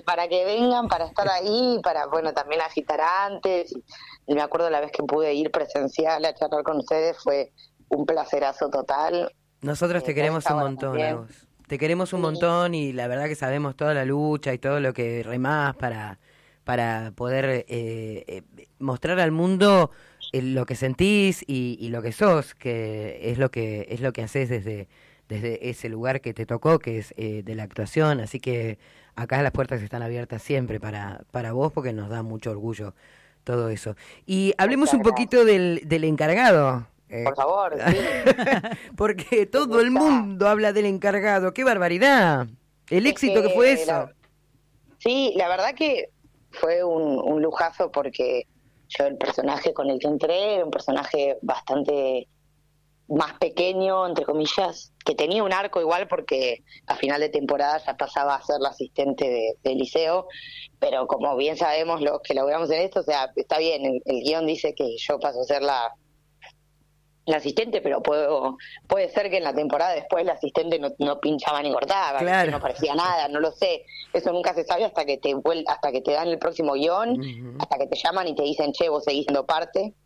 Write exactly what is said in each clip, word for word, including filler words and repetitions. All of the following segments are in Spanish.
para que vengan, para estar ahí, para, bueno, también agitar antes. Y, y me acuerdo la vez que pude ir presencial a charlar con ustedes, fue un placerazo total. Nosotros te eh, queremos un montón, a vos. Te queremos un montón y la verdad que sabemos toda la lucha y todo lo que remás para, para poder eh, eh, mostrar al mundo eh, lo que sentís y, y lo que sos, que es lo que es lo que haces desde, desde ese lugar que te tocó, que es eh, de la actuación. Así que acá las puertas están abiertas siempre para, para vos, porque nos da mucho orgullo todo eso. Y hablemos un poquito del, del encargado. Eh, Por favor, sí. Porque todo el mundo habla del encargado. ¡Qué barbaridad! El éxito que, que fue eso. La, sí, la verdad que fue un, un lujazo, porque yo el personaje con el que entré era un personaje bastante más pequeño, entre comillas, que tenía un arco igual, porque a final de temporada ya pasaba a ser la asistente de, de Liceo, pero como bien sabemos los que logramos en esto, o sea, está bien, el, el guión dice que yo paso a ser la la asistente, pero puedo, puede ser que en la temporada después la asistente no, no pinchaba ni cortaba, claro. no parecía nada, no lo sé, eso nunca se sabe hasta que te hasta que te dan el próximo guión, uh-huh. hasta que te llaman y te dicen, che, vos seguís siendo parte.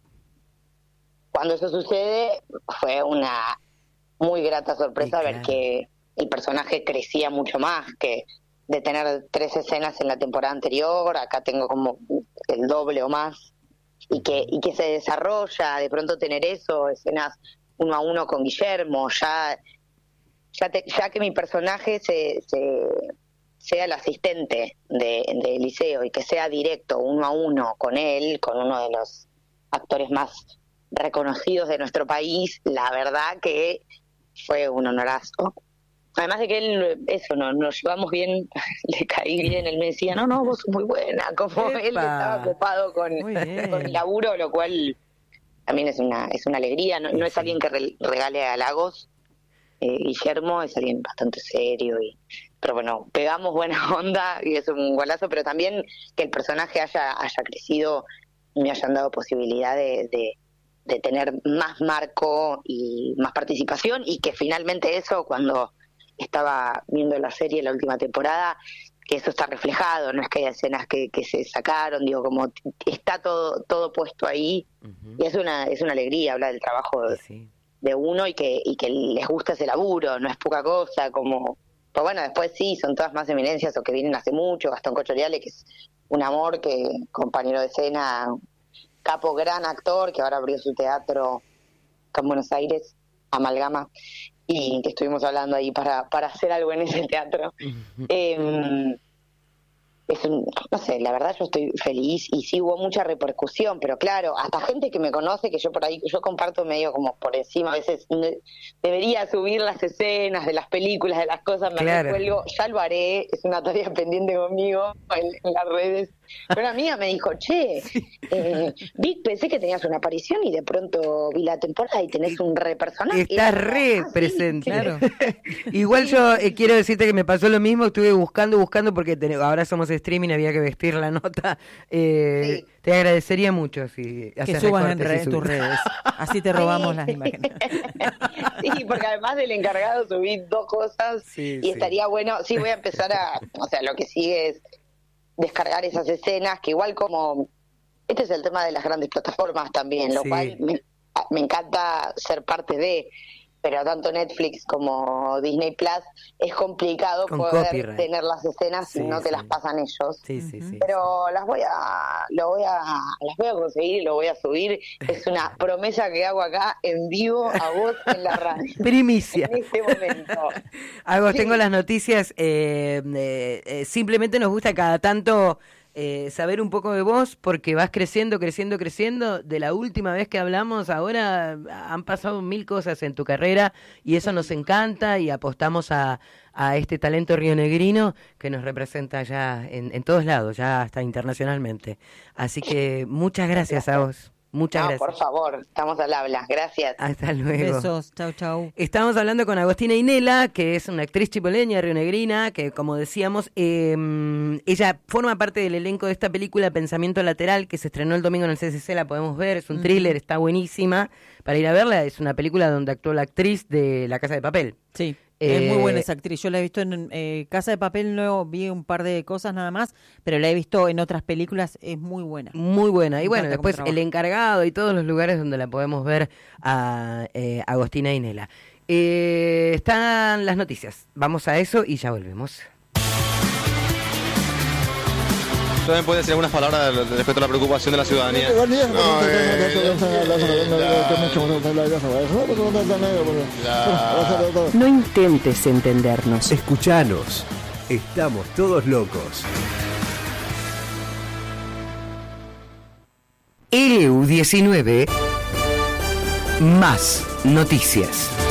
Cuando eso sucede, fue una muy grata sorpresa, sí, ver claro. que el personaje crecía mucho más, que de tener tres escenas en la temporada anterior, acá tengo como el doble o más. Y que, y que se desarrolla, de pronto tener eso, escenas uno a uno con Guillermo, ya ya, te, ya que mi personaje se, se sea el asistente de, de Eliseo y que sea directo, uno a uno con él, con uno de los actores más reconocidos de nuestro país, la verdad que fue un honorazo. Además de que él, eso, no, nos llevamos bien, le caí bien, él me decía, no, no, vos sos muy buena, como Epa. Él estaba ocupado con, con el laburo, lo cual también es una es una alegría, no, no es alguien que re, regale halagos, eh, Guillermo es alguien bastante serio, y pero bueno, pegamos buena onda y es un golazo, pero también que el personaje haya haya crecido y me hayan dado posibilidad de, de, de tener más marco y más participación, y que finalmente eso, cuando estaba viendo la serie la última temporada, que eso está reflejado, no es que haya escenas que, que se sacaron, digo, como está todo todo puesto ahí, uh-huh. y es una es una alegría hablar del trabajo de, sí. de uno y que y que les gusta ese laburo, no es poca cosa, como, pues bueno, después sí, son todas más eminencias o que vienen hace mucho, Gastón Cochoriale, que es un amor, que compañero de escena, capo, gran actor, que ahora abrió su teatro acá en Buenos Aires, Amalgama, y que estuvimos hablando ahí para para hacer algo en ese teatro. eh, es un, no sé, la verdad yo estoy feliz, y sí hubo mucha repercusión, pero claro, hasta gente que me conoce, que yo por ahí, yo comparto medio como por encima, a veces ne, debería subir las escenas de las películas, de las cosas, me claro. recuelgo, ya lo haré, es una tarea pendiente conmigo en, en las redes. Pero una amiga me dijo, che, eh, vi, pensé que tenías una aparición y de pronto vi la temporada y tenés un re personaje. Estás re ah, presente. Sí. Claro. Igual sí. yo eh, quiero decirte que me pasó lo mismo, estuve buscando, buscando, porque te, ahora somos streaming, había que vestir la nota. Eh, sí. Te agradecería mucho si que subas en, re, en tus redes, así te robamos sí. las imágenes. Sí, porque además del encargado subí dos cosas, sí, y sí. estaría bueno, sí, voy a empezar a, o sea, lo que sigue es descargar esas escenas, que igual como este es el tema de las grandes plataformas también, lo sí. cual me, me encanta ser parte de, pero tanto Netflix como Disney Plus es complicado con poder copyright. Tener las escenas sí, si no te sí. las pasan ellos. Sí, sí, sí, pero sí. las voy a lo voy a las voy a conseguir, lo voy a subir. Es una promesa que hago acá en vivo a vos en la radio. Primicia. En este momento. Hago, sí. tengo las noticias, eh, eh, eh, simplemente nos gusta cada tanto Eh, saber un poco de vos, porque vas creciendo, creciendo, creciendo. De la última vez que hablamos, ahora han pasado mil cosas en tu carrera y eso nos encanta, y apostamos a, a este talento rionegrino que nos representa ya en, en todos lados, ya hasta internacionalmente. Así que muchas gracias a vos. Muchas no, gracias. Por favor, estamos al habla. Gracias. Hasta luego. Besos. Chau, chau. Estamos hablando con Agostina Inela, que es una actriz chipoleña, rionegrina, que como decíamos, eh, ella forma parte del elenco de esta película Pensamiento Lateral, que se estrenó el domingo en el C C C, la podemos ver, es un uh-huh. thriller, está buenísima para ir a verla. Es una película donde actuó la actriz de La Casa de Papel. Sí. Es Eh, muy buena esa actriz. Yo la he visto en eh, Casa de Papel, no vi un par de cosas nada más, pero la he visto en otras películas. Es muy buena. Muy buena. Y Me bueno, encanta cómo después trabaja. El Encargado y todos los lugares donde la podemos ver a eh, Agostina Inela. Eh, están las noticias. Vamos a eso y ya volvemos. ¿También puede decir algunas palabras respecto a la preocupación de la ciudadanía? No, eh, la- No intentes entendernos. Escuchanos, estamos todos locos. L U diecinueve más noticias.